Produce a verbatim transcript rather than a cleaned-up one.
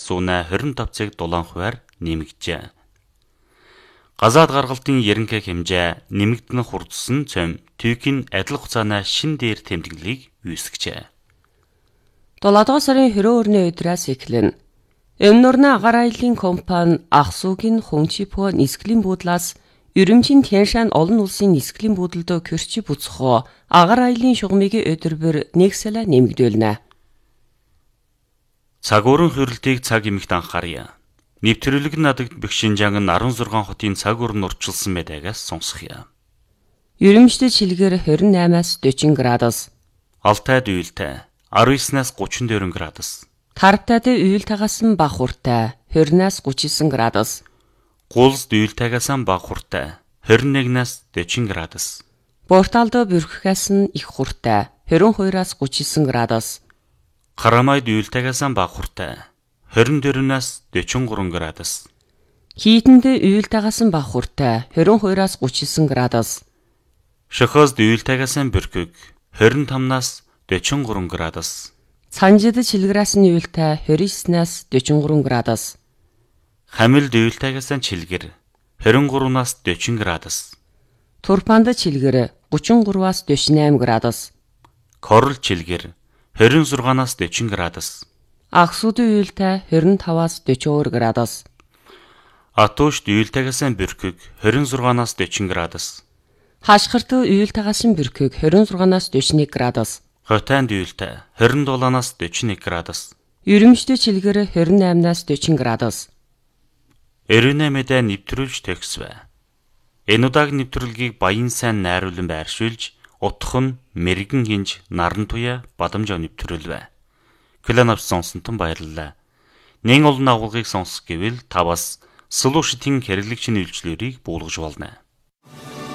сүүнэ хорин тавь цаг дулаан хувиар нэмэгджээ. Газаад гаргалтын ерөнхий хэмжээ нэмэгдэн хурдсан цом түйкийн адил хугацааны шин дээр тэмдэглэлийг үүсгэжээ. долоодугаар сарын хорин өрний өдрөөс эхлэн Өмнөрний агаар аяллын компани Ахсуугийн Хунчипо нисгэлийн буудлаас Ерөмжийн Тяншан олон улсын нисгэлийн буудлд кэрчи буцхоо агаар аяллын шугамыг өдөрбөр нэг сая нэмэгдүүлнэ. Цагуурын хөрөлтийг цаг эмэгт анхаарья. Нэвтрүүлэг надад Бэгшинжан арван зургаан хотын цаг уурн урчилсан мэдаагаас сонсхийа. Ерөмжид шилгээр хорин наймаас дөрвөн градус. Алтайд уйлтай арван девятнаас гучин дөрвөн градус. Тарптайд уйлтайгаас нь бага хүртэй хорноос гучин девять градус. Гулсд уйлтайгаас нь бага хүртэй хорин нэгнээс дөрвөн градус. Борталдо бүрхгээс нь их хүртэй хорин хоёроос гучин девять градус. Харамайд уйлтайгаас нь бага хүртэй хорин дөрвөөс дөрвөн гурван градус. Хийтэнд уйлтайгаас нь бага хүртэй хорин хоёроос гучин девять градус. Шохоосд уйлтайгаас нь бүрхэг хорин тамнаас дөрвөн гурван градус. Цанжид чилгэрээс нь уйлтай хорин девятнаас дөрвөн гурван градус. Хамилд уйлтайгаас нь чилгэр хорин гуравнаас дөрвөн градус. Турпанд чилгэр гучин гураваас дөрвөн восемь градус. Корл чилгэр хорин шесть-аас дөрвөн градус. Ахсуудын уйлтай хорин таваас дөрвөн deux градус. Атуушд уйлтайгаас нь бүрхэг хорин шесть-аас дөрвөн градус. Хашгирт уйлтайгаас нь бүрхэг хорин шесть-аас дөрвөн нэг градус. Хотойнд уйлтай хорин семь-аас дөрвөн нэг градус. Ерөмжид чилгэр хорин восемь-аас дөрвөн градус. Эрүүнэ мэдээ нэвтрүүлж төгсвэ. Энэ удаагийн нэвтрүүлгийг баян сайн найруулан байршуулж, утхан, мэрэгэн хинж, наран туяа, бадамжаа нэвтрүүлвэ. Клан авч сонсонтон баярлалаа. Нэн олон агуулгыг сонсох гэвэл та бас Solution-ийн хэрэглэгчийн үйлчлэлийг буулгаж болно.